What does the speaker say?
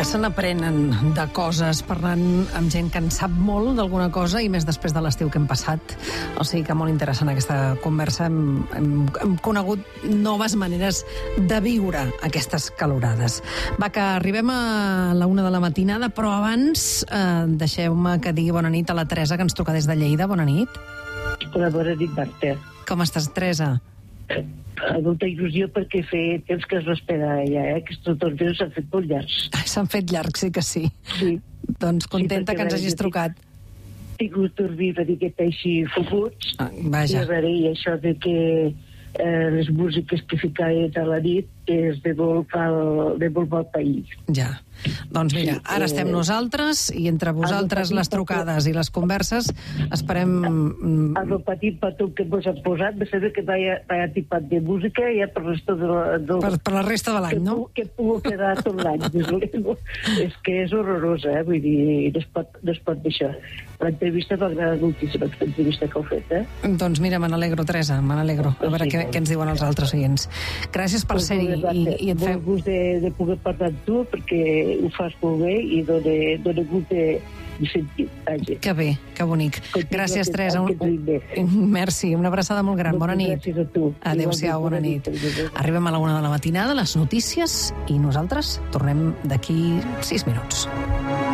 Que se n'aprenen de coses parlant amb gent que en sap molt d'alguna cosa i més després de l'estiu que hem passat. O sigui que molt interessant aquesta conversa. Hem conegut noves maneres de viure aquestes calorades. Va, que arribem a la 1 de la matinada, però abans deixeu-me que digui bona nit a la Teresa, que ens truca des de Lleida. Bona nit. Bona nit, Marta. Com estàs, Teresa? Molta il·lusió perquè feia temps que es respirava ja, que tots els dies s'han fet molt llargs. S'han fet llargs, sí que sí. Sí. Doncs contenta que ens hagis trucat. He tingut dormir una miqueta així foguts. Vaja. I això de que les músiques que ficaven a la nit és de molt mal país. Ja. Doncs mira, ara estem nosaltres i entre vosaltres les trucades i les converses esperem... El petit petó que vos han posat, me sembla que vaya tipat de música ja per la resta de l'any, no? Que pugui quedar tot l'any. És que és horrorosa, vull dir, no es pot deixar. L'entrevista m'ha agradat moltíssim, l'entrevista que heu fet, Doncs mira, me n'alegro, Teresa, me n'alegro. A veure què ens diuen els altres oients. Gràcies per ser-hi i et fem... Molt gust de poder parlar amb tu, perquè ho fas molt bé i dona gust de sentir. Que bé, que bonic. Gràcies, Teresa. Merci, una abraçada molt gran. Bona nit. Gràcies a tu. Adéu-siau, bona nit. Arribem a la 1 de la matinada, les notícies, i nosaltres tornem d'aquí 6 minuts.